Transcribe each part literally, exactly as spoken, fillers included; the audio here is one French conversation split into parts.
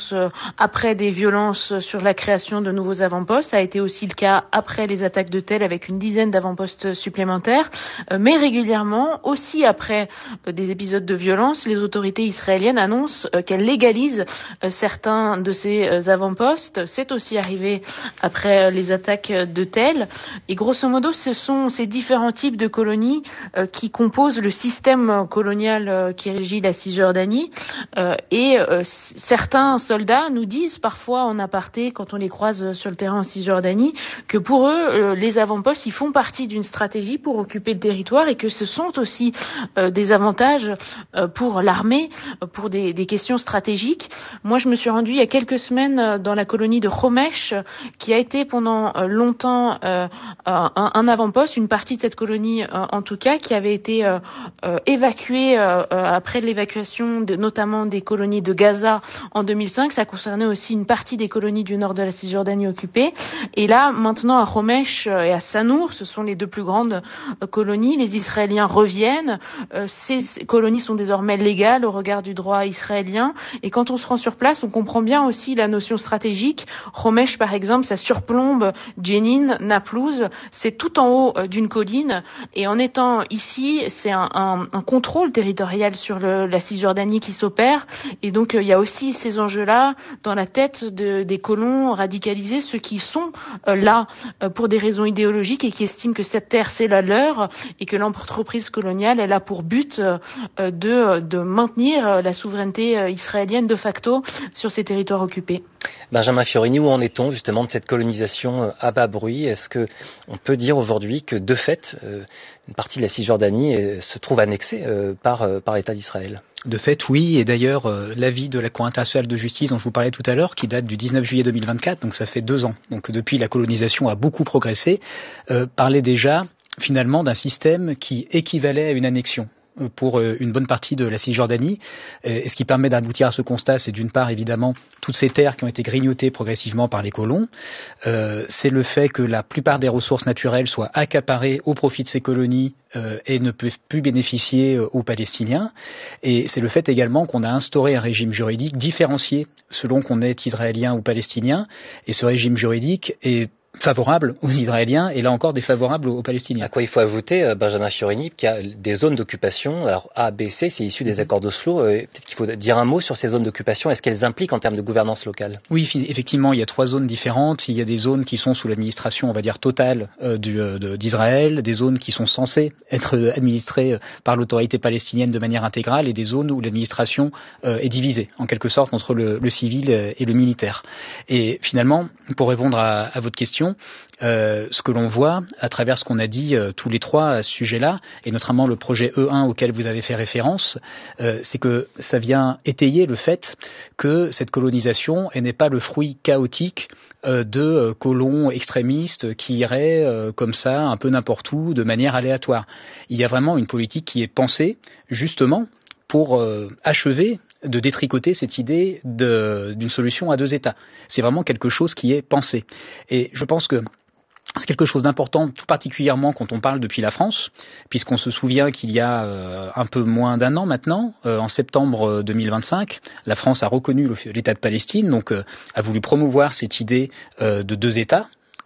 réponse euh, après des violences sur la création de nouveaux avant-postes. Ça a été aussi le cas après les attaques de Tel avec une dizaine d'avant-postes supplémentaires. Euh, mais régulièrement, aussi après euh, des épisodes de violence, les autorités israéliennes annoncent euh, qu'elles légalisent euh, certains de ces euh, avant-postes. C'est aussi arrivé après euh, les attaques de Tel. Et grosso modo, ce sont ces différents types de colonies euh, qui composent le système colonial euh, qui régit la Cisjordanie. Euh, et euh, certains soldats nous disent parfois en aparté, quand on les croise sur le terrain en Cisjordanie, que pour eux, euh, les avant-postes, ils font partie d'une stratégie pour occuper le territoire et que ce sont aussi euh, des avantages euh, pour l'armée, euh, pour des, des questions stratégiques. Moi, je me suis rendue il y a quelques semaines dans la colonie de Homesh, qui a été pendant euh, longtemps euh, un, un avant-poste, une partie de cette colonie euh, en tout cas, qui avait été euh, euh, évacuée euh, après l'évacuation de, notamment des colonies de Gaza en deux mille cinq. Ça concernait aussi une partie des colonies du nord de la Cisjordanie occupée. Et là, maintenant, à Homesh et à Sanour, ce sont les deux plus grandes euh, colonies. Les Israéliens reviennent. Euh, ces, ces colonies sont désormais légales au regard du droit israélien. Et quand on se rend sur place, on comprend bien aussi la notion stratégique. Homesh, par exemple, ça surplombe Jenin, Naplouse. C'est tout en haut euh, d'une colline. Et en étant ici, c'est un, un, un contrôle territorial sur le, la Cisjordanie qui s'opère. Et donc, euh, il y a aussi ces enjeux-là dans la tête de, des colons radicalisés, ceux qui sont euh, là euh, pour des raisons idéologiques et qui estiment que cette terre, c'est la leur et que l'entreprise coloniale, elle a pour but euh, de, de maintenir la souveraineté euh, israélienne de facto sur ces territoires occupés. Benjamin Fiorini, où en est-on justement de cette colonisation à bas bruit? Est-ce que on peut dire aujourd'hui que de fait, euh, une partie de la Cisjordanie euh, se trouve annexée euh, par, euh, par l'État d'Israël? De fait, oui, et d'ailleurs, euh, l'avis de la Cour internationale de justice dont je vous parlais tout à l'heure, qui date du dix-neuf juillet deux mille vingt-quatre, donc ça fait deux ans, donc depuis la colonisation a beaucoup progressé, euh, parlait déjà finalement d'un système qui équivalait à une annexion pour une bonne partie de la Cisjordanie. Et ce qui permet d'aboutir à ce constat, c'est d'une part évidemment toutes ces terres qui ont été grignotées progressivement par les colons. Euh, c'est le fait que la plupart des ressources naturelles soient accaparées au profit de ces colonies euh, et ne peuvent plus bénéficier aux Palestiniens. Et c'est le fait également qu'on a instauré un régime juridique différencié selon qu'on est israélien ou palestinien. Et ce régime juridique est favorable aux Israéliens et là encore défavorable aux Palestiniens. À quoi il faut ajouter, euh, Benjamin Fiorini, qu'il y a des zones d'occupation, alors A, B, C, c'est issu des accords d'Oslo, euh, peut-être qu'il faut dire un mot sur ces zones d'occupation, est-ce qu'elles impliquent en termes de gouvernance locale? Oui, effectivement, il y a trois zones différentes, il y a des zones qui sont sous l'administration, on va dire, totale euh, du, euh, de, d'Israël, des zones qui sont censées être administrées par l'autorité palestinienne de manière intégrale et des zones où l'administration euh, est divisée, en quelque sorte, entre le, le civil et le militaire. Et finalement, pour répondre à, à votre question, Euh, ce que l'on voit à travers ce qu'on a dit euh, tous les trois à ce sujet-là, et notamment le projet E un auquel vous avez fait référence, euh, c'est que ça vient étayer le fait que cette colonisation elle n'est pas le fruit chaotique euh, de euh, colons extrémistes qui iraient euh, comme ça un peu n'importe où de manière aléatoire. Il y a vraiment une politique qui est pensée justement pour euh, achever de détricoter cette idée de, d'une solution à deux États. C'est vraiment quelque chose qui est pensé. Et je pense que c'est quelque chose d'important, tout particulièrement quand on parle depuis la France, puisqu'on se souvient qu'il y a euh, un peu moins d'un an maintenant, euh, en septembre deux mille vingt-cinq, la France a reconnu le, l'État de Palestine, donc euh, a voulu promouvoir cette idée euh, de deux États.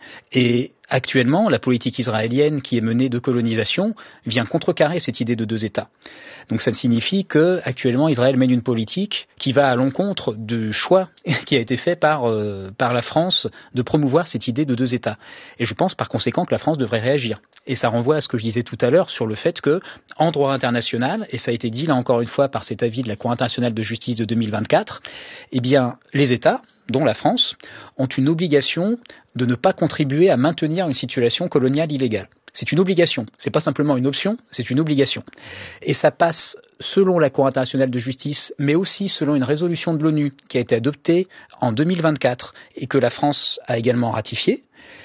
Et actuellement, la politique israélienne qui est menée de colonisation vient contrecarrer cette idée de deux États. Donc ça signifie que actuellement Israël mène une politique qui va à l'encontre du choix qui a été fait par euh, par la France de promouvoir cette idée de deux États. Et je pense par conséquent que la France devrait réagir. Et ça renvoie à ce que je disais tout à l'heure sur le fait que en droit international, et ça a été dit là encore une fois par cet avis de la Cour internationale de justice de deux mille vingt-quatre, eh bien les États, dont la France, ont une obligation de ne pas contribuer à maintenir une situation coloniale illégale. C'est une obligation, c'est pas simplement une option, c'est une obligation. Et ça passe selon la Cour internationale de justice, mais aussi selon une résolution de l'ONU qui a été adoptée en deux mille vingt-quatre et que la France a également ratifiée.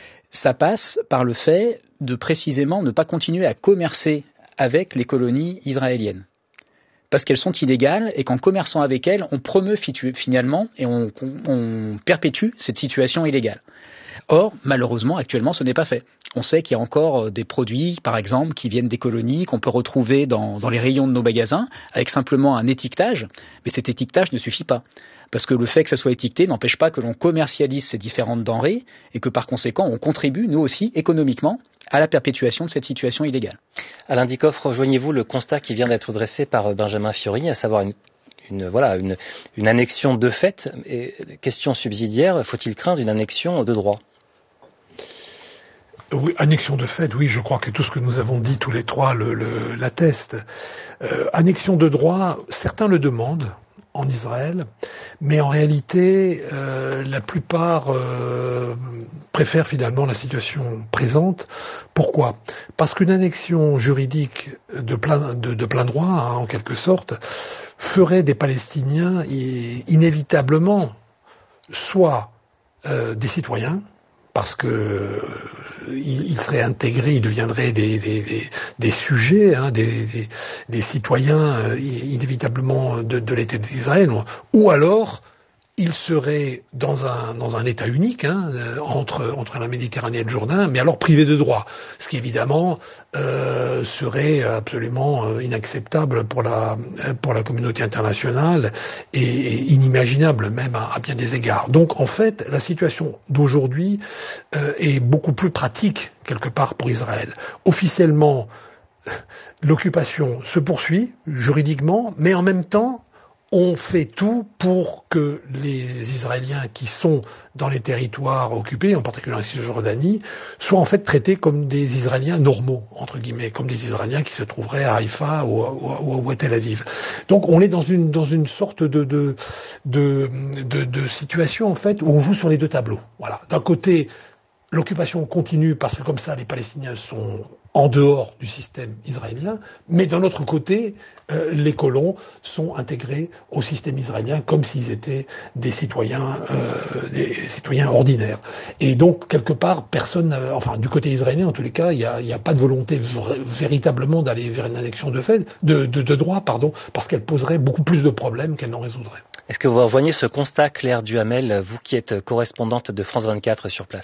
Ça passe par le fait de précisément ne pas continuer à commercer avec les colonies israéliennes. Parce qu'elles sont illégales et qu'en commerçant avec elles, on promeut finalement et on, on perpétue cette situation illégale. Or, malheureusement, actuellement, ce n'est pas fait. On sait qu'il y a encore des produits, par exemple, qui viennent des colonies, qu'on peut retrouver dans, dans les rayons de nos magasins, avec simplement un étiquetage, mais cet étiquetage ne suffit pas. parce que le fait que ça soit étiqueté n'empêche pas que l'on commercialise ces différentes denrées et que par conséquent on contribue nous aussi économiquement à la perpétuation de cette situation illégale. Alain Dickhoff, rejoignez-vous le constat qui vient d'être dressé par Benjamin Fiori, à savoir une Une, voilà, une, une annexion de fait. Et question subsidiaire, faut-il craindre une annexion de droit ? Oui, annexion de fait, oui, je crois que tout ce que nous avons dit tous les trois le, le, l'atteste. Euh, annexion de droit, certains le demandent en Israël, mais en réalité, euh, la plupart euh, préfèrent finalement la situation présente. Pourquoi ? Parce qu'une annexion juridique de plein, de, de plein droit, hein, en quelque sorte, ferait des Palestiniens inévitablement soit euh, des citoyens, parce que euh, ils, ils seraient intégrés, ils deviendraient des, des, des, des sujets, hein, des, des, des citoyens euh, inévitablement de, de l'État d'Israël, ou alors ils seraient dans un dans un État unique, hein, entre entre la Méditerranée et le Jourdain, mais alors privés de droits, ce qui évidemment euh, serait absolument inacceptable pour la pour la communauté internationale et, et inimaginable même à, à bien des égards. Donc en fait, la situation d'aujourd'hui euh, est beaucoup plus pratique quelque part pour Israël. Officiellement, l'occupation se poursuit juridiquement, mais en même temps, on fait tout pour que les Israéliens qui sont dans les territoires occupés, en particulier en Cisjordanie, soient en fait traités comme des Israéliens normaux, entre guillemets, comme des Israéliens qui se trouveraient à Haïfa ou, ou, ou à Tel Aviv. Donc on est dans une dans une sorte de de, de de de situation en fait où on joue sur les deux tableaux. Voilà. D'un côté, l'occupation continue parce que comme ça les Palestiniens sont en dehors du système israélien, mais d'un autre côté, euh, les colons sont intégrés au système israélien comme s'ils étaient des citoyens, euh, des citoyens ordinaires. Et donc, quelque part, personne, euh, enfin, du côté israélien, en tous les cas, il n'y a, y a pas de volonté v- véritablement d'aller vers une annexion de fait, de, de, de droit, pardon, parce qu'elle poserait beaucoup plus de problèmes qu'elle n'en résoudrait. Est-ce que vous rejoignez ce constat, Claire Duhamel, vous qui êtes correspondante de France vingt-quatre sur place ?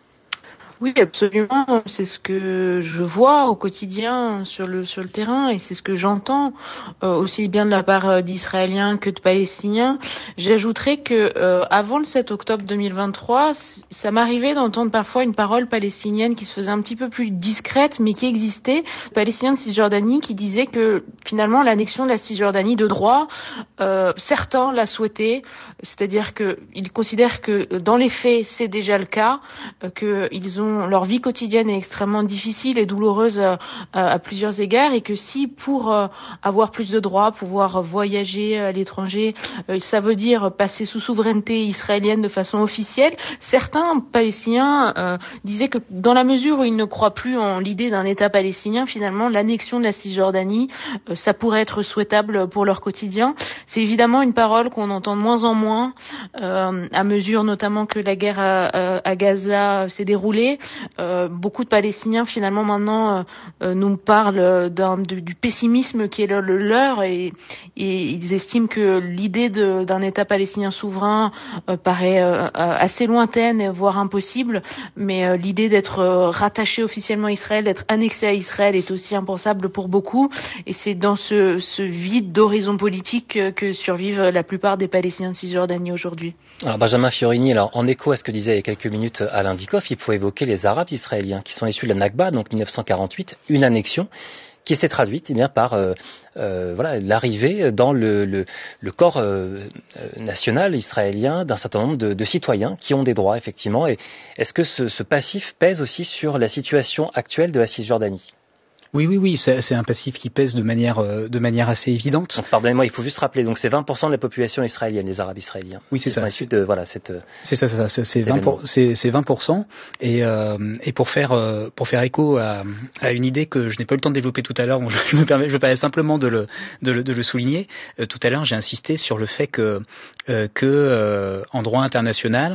Oui, absolument. C'est ce que je vois au quotidien sur le sur le terrain et c'est ce que j'entends euh, aussi bien de la part d'Israéliens que de Palestiniens. J'ajouterais que euh, avant le sept octobre deux mille vingt-trois, ça m'arrivait d'entendre parfois une parole palestinienne qui se faisait un petit peu plus discrète, mais qui existait, Palestiniens de Cisjordanie, qui disait que finalement l'annexion de la Cisjordanie de droit, euh, certains la souhaitaient, c'est-à-dire que ils considèrent que dans les faits c'est déjà le cas, euh, qu'ils ont leur vie quotidienne est extrêmement difficile et douloureuse à, à, à plusieurs égards et que si pour euh, avoir plus de droits, pouvoir voyager à l'étranger, euh, ça veut dire passer sous souveraineté israélienne de façon officielle, certains Palestiniens euh, disaient que dans la mesure où ils ne croient plus en l'idée d'un État palestinien, finalement l'annexion de la Cisjordanie, euh, ça pourrait être souhaitable pour leur quotidien. C'est évidemment une parole qu'on entend de moins en moins euh, à mesure notamment que la guerre à, à, à Gaza s'est déroulée. Euh, beaucoup de Palestiniens finalement maintenant euh, nous parlent d'un, du, du pessimisme qui est le, le leur et, et ils estiment que l'idée de, d'un État palestinien souverain euh, paraît euh, assez lointaine, voire impossible, mais euh, l'idée d'être euh, rattaché officiellement à Israël, d'être annexé à Israël est aussi impensable pour beaucoup et c'est dans ce, ce vide d'horizon politique que, que survivent la plupart des Palestiniens de Cisjordanie aujourd'hui. Alors Benjamin Fiorini, alors en écho à ce que disait il y a quelques minutes Alain Dickhoff, il faut évoquer les Arabes israéliens qui sont issus de la Nakba, donc dix-neuf cent quarante-huit, une annexion qui s'est traduite eh bien, par euh, euh, voilà, l'arrivée dans le, le, le corps euh, national israélien d'un certain nombre de, de citoyens qui ont des droits, effectivement. Et est-ce que ce, ce passif pèse aussi sur la situation actuelle de la Cisjordanie ? Oui, oui, oui, c'est, c'est un passif qui pèse de manière, euh, de manière assez évidente. Donc, pardonnez-moi, il faut juste rappeler, donc c'est vingt pour cent de la population israélienne, les Arabes israéliens. Oui, c'est Ils ça. sont issus de, voilà, cette, c'est ça, c'est ça, c'est, c'est vingt pour cent, c'est, c'est vingt pour cent. Et, euh, et pour faire, euh, pour faire écho à, à une idée que je n'ai pas eu le temps de développer tout à l'heure, je me permets, je me permets simplement de le, de le, de le souligner. Euh, tout à l'heure, j'ai insisté sur le fait que, euh, que, euh, en droit international,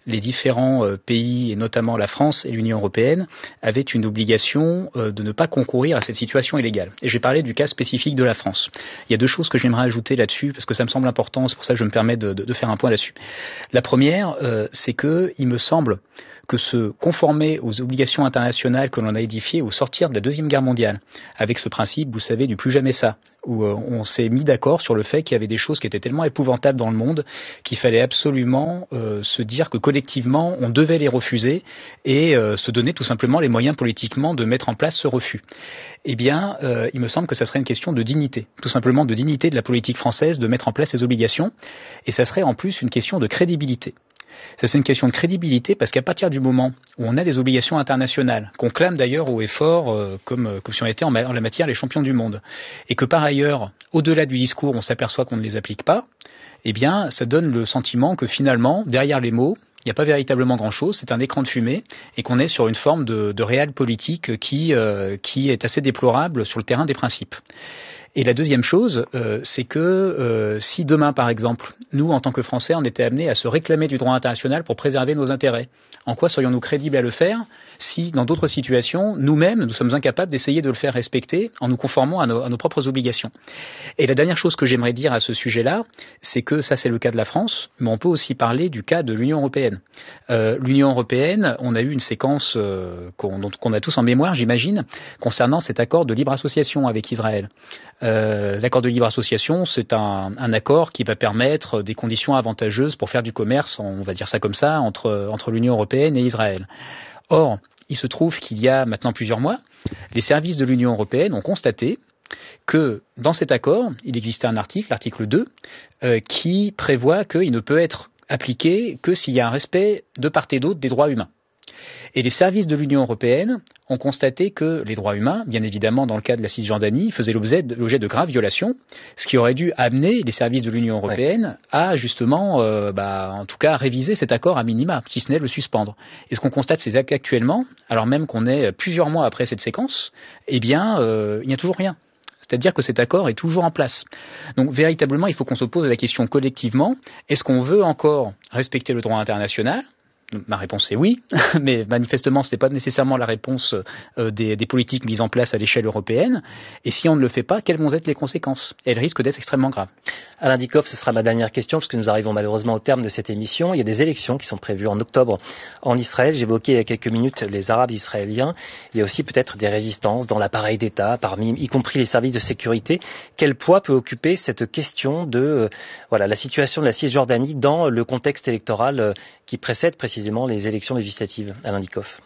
les différents euh, pays, et notamment la France et l'Union européenne, avaient une obligation euh, de ne pas concourir à cette situation illégale. Et j'ai parlé du cas spécifique de la France. Il y a deux choses que j'aimerais ajouter là-dessus, parce que ça me semble important, c'est pour ça que je me permets de, de, de faire un point là-dessus. La première, euh, c'est que il me semble que se conformer aux obligations internationales que l'on a édifiées au sortir de la Deuxième Guerre mondiale, avec ce principe, vous savez, du plus jamais ça, où euh, on s'est mis d'accord sur le fait qu'il y avait des choses qui étaient tellement épouvantables dans le monde qu'il fallait absolument euh, se dire que collectivement, on devait les refuser et euh, se donner tout simplement les moyens politiquement de mettre en place ce refus. Eh bien, euh, il me semble que ça serait une question de dignité, tout simplement de dignité de la politique française de mettre en place ces obligations, et ça serait en plus une question de crédibilité. Ça, c'est une question de crédibilité parce qu'à partir du moment où on a des obligations internationales, qu'on clame d'ailleurs haut et fort euh, comme, comme si on était en, ma- en la matière les champions du monde, et que par ailleurs, au-delà du discours, on s'aperçoit qu'on ne les applique pas, eh bien, ça donne le sentiment que finalement, derrière les mots, il n'y a pas véritablement grand-chose, c'est un écran de fumée, et qu'on est sur une forme de, de réel politique qui, euh, qui est assez déplorable sur le terrain des principes. Et la deuxième chose, euh, c'est que euh, si demain, par exemple, nous, en tant que Français, on était amenés à se réclamer du droit international pour préserver nos intérêts, en quoi serions-nous crédibles à le faire si, dans d'autres situations, nous-mêmes, nous sommes incapables d'essayer de le faire respecter en nous conformant à nos, à nos propres obligations? Et la dernière chose que j'aimerais dire à ce sujet-là, c'est que ça, c'est le cas de la France, mais on peut aussi parler du cas de l'Union européenne. Euh, L'Union européenne, on a eu une séquence euh, qu'on, dont, qu'on a tous en mémoire, j'imagine, concernant cet accord de libre association avec Israël. Euh, l'accord de libre association, c'est un, un accord qui va permettre des conditions avantageuses pour faire du commerce, on va dire ça comme ça, entre, entre l'Union européenne et Israël. Or, il se trouve qu'il y a maintenant plusieurs mois, les services de l'Union européenne ont constaté que dans cet accord, il existait un article, l'article deux, euh, qui prévoit qu'il ne peut être appliqué que s'il y a un respect de part et d'autre des droits humains. Et les services de l'Union européenne ont constaté que les droits humains, bien évidemment dans le cas de la Cisjordanie, faisaient l'objet de, l'objet de graves violations, ce qui aurait dû amener les services de l'Union européenne ouais. à justement, euh, bah, en tout cas, réviser cet accord à minima, si ce n'est le suspendre. Et ce qu'on constate, c'est qu'actuellement, alors même qu'on est plusieurs mois après cette séquence, eh bien, euh, il n'y a toujours rien. C'est-à-dire que cet accord est toujours en place. Donc véritablement, il faut qu'on se pose la question collectivement, est-ce qu'on veut encore respecter le droit international ? Ma réponse est oui, mais manifestement ce n'est pas nécessairement la réponse euh, des, des politiques mises en place à l'échelle européenne. Et si on ne le fait pas, quelles vont être les conséquences ? Elles risquent d'être extrêmement graves. Alain Dikoff, ce sera ma dernière question, parce que nous arrivons malheureusement au terme de cette émission. Il y a des élections qui sont prévues en octobre en Israël. J'évoquais il y a quelques minutes les Arabes israéliens. Il y a aussi peut-être des résistances dans l'appareil d'État, parmi, y compris les services de sécurité. Quel poids peut occuper cette question de euh, voilà, la situation de la Cisjordanie dans le contexte électoral euh, qui précède précisément les élections législatives? Alain Dikoff.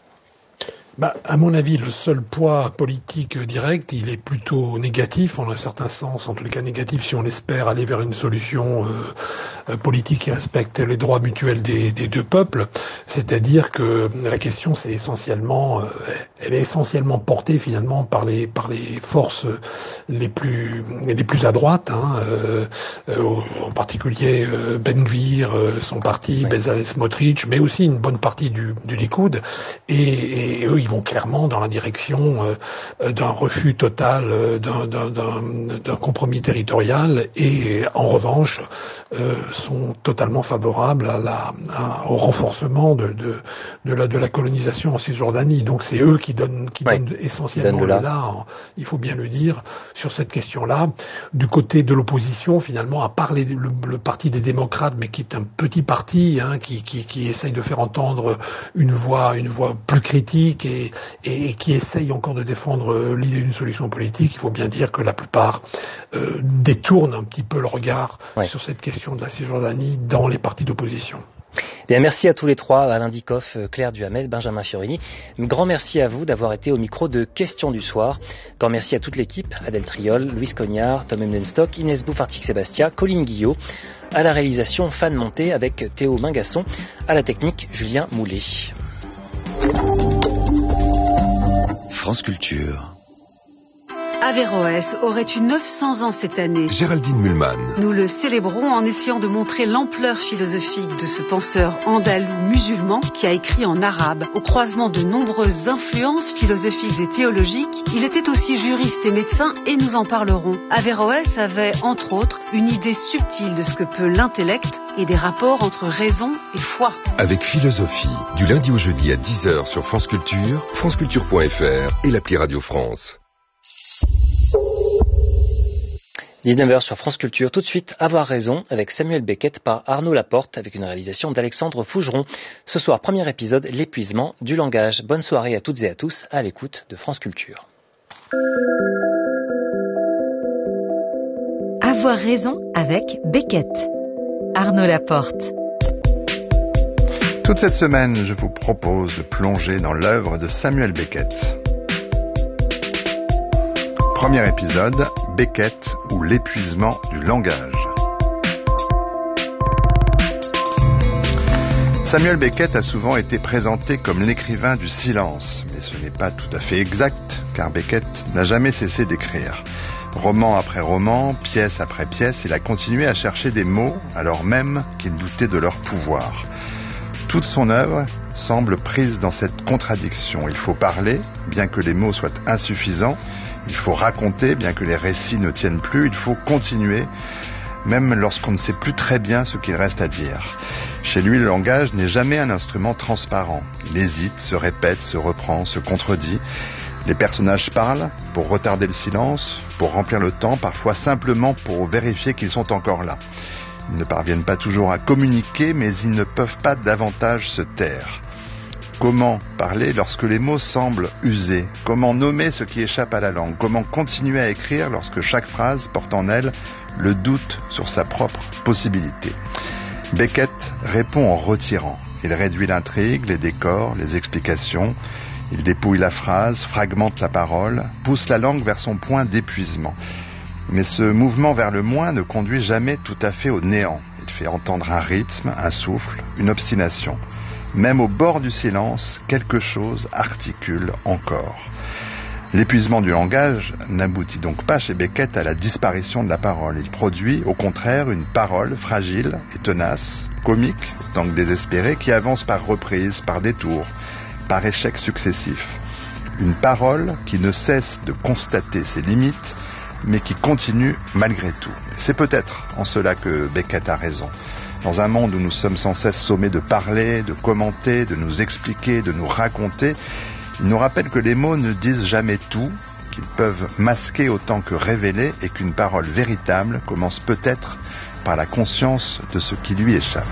Bah, à mon avis, le seul poids politique direct, il est plutôt négatif, en un certain sens, en tous les cas négatif, si on espère aller vers une solution euh, politique qui respecte les droits mutuels des, des deux peuples. C'est-à-dire que la question, c'est essentiellement, euh, elle est essentiellement portée finalement par les par les forces les plus les plus à droite, hein, euh, euh, en particulier euh, Ben Gvir, euh, son parti, oui. Bezalel Smotrich, mais aussi une bonne partie du, du Likoud, et, et eux, ils vont clairement dans la direction euh, d'un refus total euh, d'un, d'un, d'un, d'un compromis territorial, et en revanche euh, sont totalement favorables à la, à, au renforcement de, de, de, la, de la colonisation en Cisjordanie. Donc c'est eux qui donnent, qui ouais. donnent essentiellement le là, en, il faut bien le dire, sur cette question-là. Du côté de l'opposition, finalement, à part les, le, le parti des démocrates, mais qui est un petit parti, hein, qui, qui, qui essaye de faire entendre une voix, une voix plus critique, et Et, et qui essaye encore de défendre l'idée d'une solution politique, il faut bien dire que la plupart euh, détournent un petit peu le regard ouais. sur cette question de la Cisjordanie dans les partis d'opposition. Bien, merci à tous les trois, Alain Dikoff, Claire Duhamel, Benjamin Fiorini. Grand merci à vous d'avoir été au micro de Questions du soir. Grand merci à toute l'équipe, Adèle Triol, Louise Cognard, Tom Emdenstock, Inès Bouffe, Artic Sébastien, Colline Guillot. À la réalisation, Fan Monté avec Théo Mingasson. À la technique, Julien Moulet. France Culture. Averroès aurait eu neuf cents ans cette année. Géraldine Mühlmann. Nous le célébrons en essayant de montrer l'ampleur philosophique de ce penseur andalou musulman qui a écrit en arabe. Au croisement de nombreuses influences philosophiques et théologiques, il était aussi juriste et médecin et nous en parlerons. Averroès avait, entre autres, une idée subtile de ce que peut l'intellect et des rapports entre raison et foi. Avec Philosophie, du lundi au jeudi à dix heures sur France Culture, franceculture point f r et l'appli Radio France. dix-neuf heures sur France Culture, tout de suite, Avoir raison, avec Samuel Beckett par Arnaud Laporte, avec une réalisation d'Alexandre Fougeron. Ce soir, premier épisode, l'épuisement du langage. Bonne soirée à toutes et à tous, à l'écoute de France Culture. Avoir raison avec Beckett. Arnaud Laporte. Toute cette semaine, je vous propose de plonger dans l'œuvre de Samuel Beckett. Premier épisode, Beckett ou l'épuisement du langage. Samuel Beckett a souvent été présenté comme l'écrivain du silence, mais ce n'est pas tout à fait exact, car Beckett n'a jamais cessé d'écrire. Roman après roman, pièce après pièce, il a continué à chercher des mots, alors même qu'il doutait de leur pouvoir. Toute son œuvre semble prise dans cette contradiction. Il faut parler, bien que les mots soient insuffisants. Il faut raconter, bien que les récits ne tiennent plus. Il faut continuer, même lorsqu'on ne sait plus très bien ce qu'il reste à dire. Chez lui, le langage n'est jamais un instrument transparent. Il hésite, se répète, se reprend, se contredit. Les personnages parlent pour retarder le silence, pour remplir le temps, parfois simplement pour vérifier qu'ils sont encore là. Ils ne parviennent pas toujours à communiquer, mais ils ne peuvent pas davantage se taire. Comment parler lorsque les mots semblent usés? Comment nommer ce qui échappe à la langue? Comment continuer à écrire lorsque chaque phrase porte en elle le doute sur sa propre possibilité? Beckett répond en retirant. Il réduit l'intrigue, les décors, les explications. Il dépouille la phrase, fragmente la parole, pousse la langue vers son point d'épuisement. Mais ce mouvement vers le moins ne conduit jamais tout à fait au néant. Il fait entendre un rythme, un souffle, une obstination. Même au bord du silence, quelque chose articule encore. L'épuisement du langage n'aboutit donc pas chez Beckett à la disparition de la parole. Il produit, au contraire, une parole fragile et tenace, comique, autant que désespérée, qui avance par reprises, par détours, par échecs successifs. Une parole qui ne cesse de constater ses limites, mais qui continue malgré tout. C'est peut-être en cela que Beckett a raison. Dans un monde où nous sommes sans cesse sommés de parler, de commenter, de nous expliquer, de nous raconter, il nous rappelle que les mots ne disent jamais tout, qu'ils peuvent masquer autant que révéler et qu'une parole véritable commence peut-être par la conscience de ce qui lui échappe.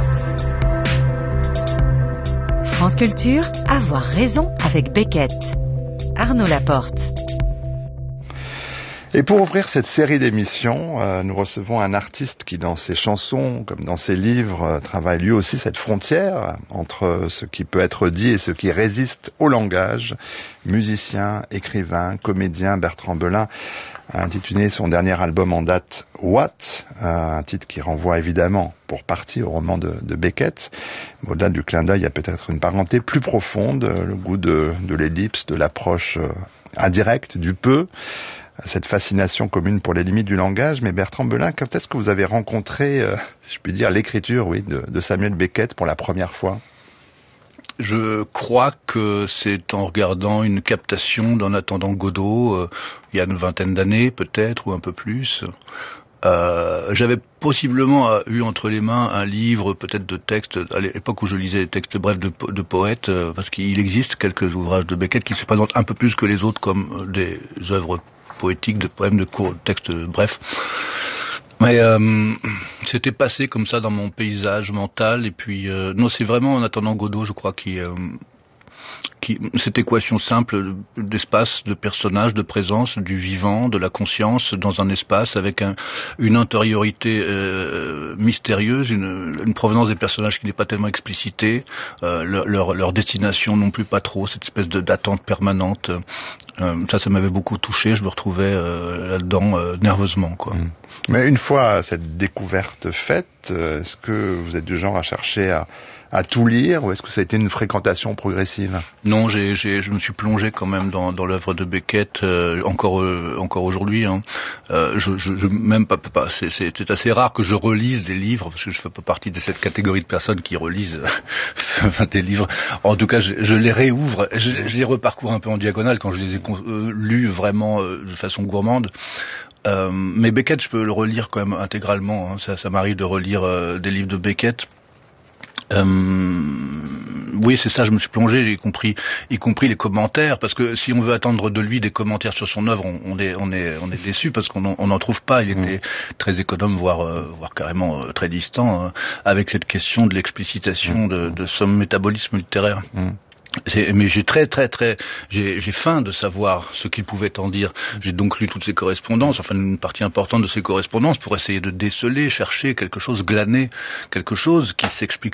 France Culture, Avoir raison avec Beckett. Arnaud Laporte. Et pour ouvrir cette série d'émissions, euh, nous recevons un artiste qui, dans ses chansons, comme dans ses livres, euh, travaille lui aussi cette frontière entre ce qui peut être dit et ce qui résiste au langage. Musicien, écrivain, comédien, Bertrand Belin a intitulé son dernier album en date « What ?», un titre qui renvoie évidemment pour partie au roman de, de Beckett. Mais au-delà du clin d'œil, il y a peut-être une parenté plus profonde, le goût de, de l'ellipse, de l'approche euh, indirecte, du peu, cette fascination commune pour les limites du langage. Mais Bertrand Belin, quand est-ce que vous avez rencontré, euh, si je puis dire, l'écriture, oui, de, de Samuel Beckett pour la première fois? Je crois que c'est en regardant une captation d'En attendant Godot, euh, il y a une vingtaine d'années peut-être, ou un peu plus. Euh, j'avais possiblement euh, eu entre les mains un livre peut-être de textes, à l'époque où je lisais des textes brefs de, de poètes, euh, parce qu'il existe quelques ouvrages de Beckett qui se présentent un peu plus que les autres comme des œuvres poétiques, de poèmes, de courts textes brefs. Mais euh, c'était passé comme ça dans mon paysage mental, et puis euh, non, c'est vraiment En attendant Godot, je crois, qui, euh, qui cette équation simple d'espace, de personnage, de présence, du vivant, de la conscience dans un espace avec un, une intériorité euh, mystérieuse, une, une provenance des personnages qui n'est pas tellement explicitée, euh, leur, leur, leur destination non plus pas trop, cette espèce de d'attente permanente. Euh, ça, ça m'avait beaucoup touché. Je me retrouvais euh, là-dedans euh, nerveusement, quoi. Mmh. Mais une fois cette découverte faite, est-ce que vous êtes du genre à chercher à, à tout lire, ou est-ce que ça a été une fréquentation progressive? Non, j'ai, j'ai, je me suis plongé quand même dans, dans l'œuvre de Beckett euh, encore, euh, encore aujourd'hui. Hein. Euh, je, je, je, même pas, pas c'est, c'est assez rare que je relise des livres, parce que je fais pas partie de cette catégorie de personnes qui relisent des livres. En tout cas, je, je les réouvre, je, je les reparcours un peu en diagonale quand je les ai euh, lus vraiment euh, de façon gourmande. Euh, mais Beckett, je peux le relire quand même intégralement. Hein. Ça, ça m'arrive de relire euh, des livres de Beckett. Euh, oui, c'est ça, je me suis plongé, y compris, y compris les commentaires, parce que si on veut attendre de lui des commentaires sur son œuvre, on, on est, on est, on est déçu parce qu'on n'en trouve pas. Il était mmh. très économe, voire, euh, voire carrément euh, très distant, euh, avec cette question de l'explicitation mmh. de, de son métabolisme littéraire. Mmh. C'est, mais j'ai très très très j'ai, j'ai faim de savoir ce qu'il pouvait en dire. J'ai donc lu toutes ses correspondances, enfin une partie importante de ses correspondances, pour essayer de déceler, chercher quelque chose, glaner quelque chose qui s'explique